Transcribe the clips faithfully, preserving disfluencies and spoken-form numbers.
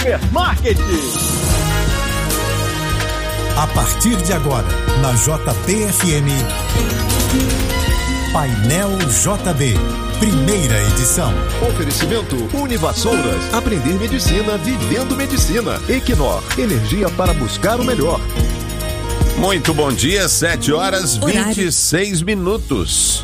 Supermarket. A partir de agora, na J B F M, Painel J B, primeira edição. Oferecimento Univassouras, aprender medicina vivendo medicina. Equinor, energia para buscar o melhor. Muito bom dia, sete horas vinte e seis minutos.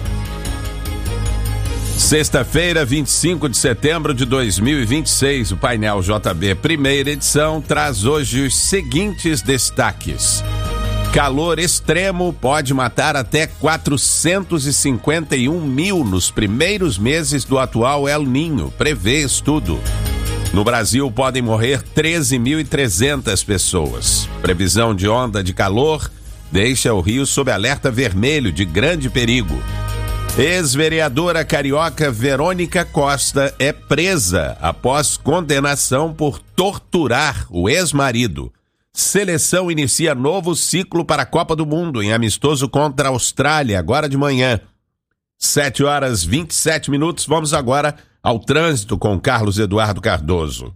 Sexta-feira, vinte e cinco de setembro de dois mil e vinte e seis, o Painel J B, primeira edição, traz hoje os seguintes destaques. Calor extremo pode matar até quatrocentos e cinquenta e um mil nos primeiros meses do atual El Niño, prevê estudo. No Brasil podem morrer treze mil e trezentas pessoas. Previsão de onda de calor deixa o Rio sob alerta vermelho de grande perigo. Ex-vereadora carioca Verônica Costa é presa após condenação por torturar o ex-marido. Seleção inicia novo ciclo para a Copa do Mundo em amistoso contra a Austrália, agora de manhã. sete horas e vinte e sete minutos, vamos agora ao trânsito com Carlos Eduardo Cardoso.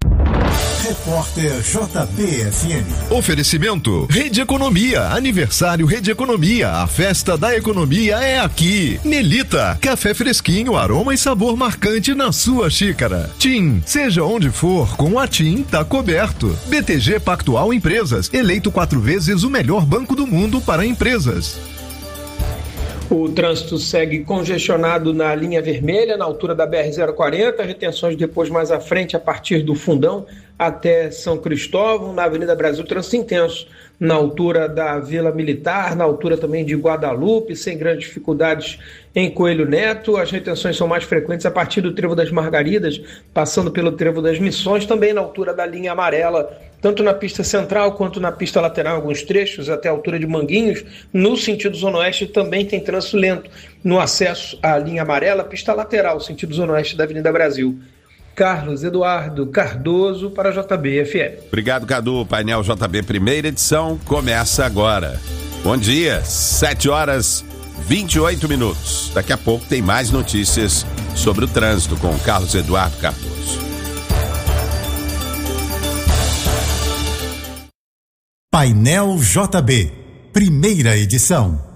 Repórter J B F M. Oferecimento Rede Economia, aniversário Rede Economia, a festa da economia é aqui. Melita, café fresquinho, aroma e sabor marcante na sua xícara. TIM, seja onde for, com a TIM tá coberto. B T G Pactual Empresas, eleito quatro vezes o melhor banco do mundo para empresas. O trânsito segue congestionado na linha vermelha, na altura da B R zero quarenta, retenções depois mais à frente, a partir do Fundão até São Cristóvão, na Avenida Brasil, trânsito intenso na altura da Vila Militar, na altura também de Guadalupe, sem grandes dificuldades em Coelho Neto. As retenções são mais frequentes a partir do Trevo das Margaridas, passando pelo Trevo das Missões, também na altura da linha amarela, tanto na pista central quanto na pista lateral, alguns trechos até a altura de Manguinhos. No sentido Zona Oeste também tem trânsito lento no acesso à linha amarela, pista lateral, sentido Zona Oeste da Avenida Brasil. Carlos Eduardo Cardoso para a J B F M. Obrigado, Cadu. Painel J B, primeira edição, começa agora. Bom dia, sete horas e vinte e oito minutos. Daqui a pouco tem mais notícias sobre o trânsito com Carlos Eduardo Cardoso. Painel J B, primeira edição.